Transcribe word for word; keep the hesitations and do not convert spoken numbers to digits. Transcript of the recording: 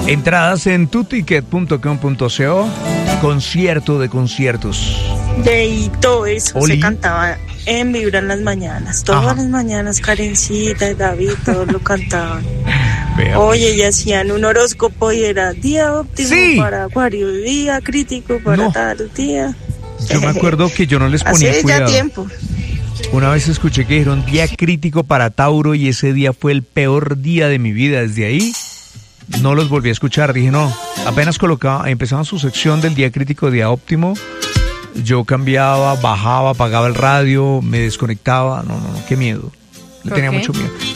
Entradas en tuticket punto com punto co. Concierto de conciertos. De y todo eso Oli. se cantaba en Vibra en las mañanas. Todas Ajá. las mañanas, Karencita y David, todos lo cantaban. Vea, Oye, y hacían un horóscopo y era día óptimo Sí. para Acuario, día crítico para No. tal día. yo me acuerdo que yo no les ponía Hace ya cuidado. tiempo. Una vez escuché que dijeron día crítico para Tauro y ese día fue el peor día de mi vida. Desde ahí no los volví a escuchar. Dije, no, apenas colocaba, empezaba su sección del día crítico, día óptimo. Yo cambiaba, bajaba, apagaba el radio, me desconectaba. No, no, no, qué miedo. Le tenía Ok. mucho miedo.